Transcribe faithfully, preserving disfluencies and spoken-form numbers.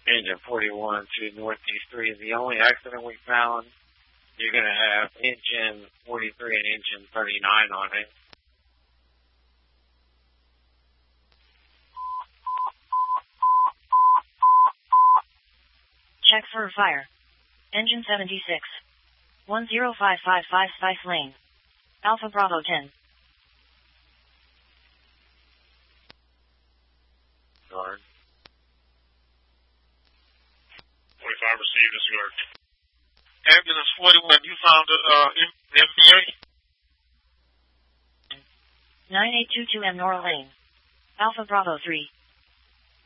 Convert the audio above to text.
engine forty-one to Northeast three is the only accident we found. You're going to have engine forty-three and engine thirty-nine on it. Check for fire. Engine seventy-six. one zero five five five Spice Lane. Alpha Bravo ten. Guard. forty-five received, disregard. Ambulance forty-one, you found the uh, M P A? nine eight two two M Nora Lane. Alpha Bravo three.